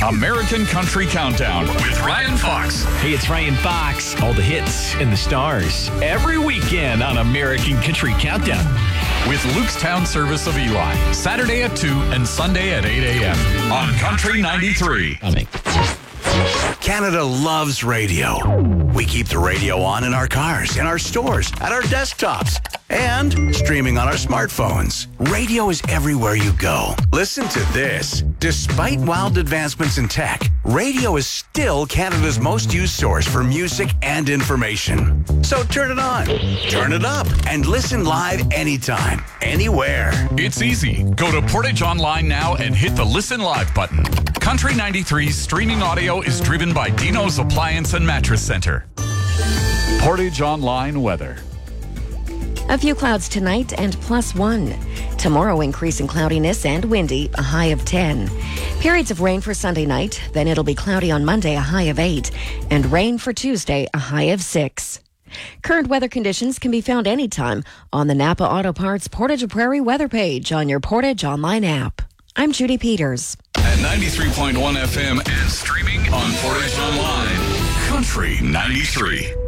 American Country Countdown with Ryan Fox. Hey, it's Ryan Fox. All the hits and the stars every weekend on American Country Countdown. With Lukestown service of Eli. Saturday at 2 and Sunday at 8 a.m. on Country 93. Canada loves radio. We keep the radio on in our cars, in our stores, at our desktops, and streaming on our smartphones. Radio is everywhere you go. Listen to this. Despite wild advancements in tech, radio is still Canada's most used source for music and information. So turn it on, turn it up, and listen live anytime, anywhere. It's easy. Go to Portage Online now and hit the Listen Live button. Country 93's streaming audio is driven by Dino's Appliance and Mattress Center. Portage Online weather. A few clouds tonight and +1. Tomorrow, increasing cloudiness and windy, a high of 10. Periods of rain for Sunday night, then it'll be cloudy on Monday, a high of 8. And rain for Tuesday, a high of 6. Current weather conditions can be found anytime on the Napa Auto Parts Portage Prairie weather page on your Portage Online app. I'm Judy Peters. At 93.1 FM and streaming on Portage Online. Country 93.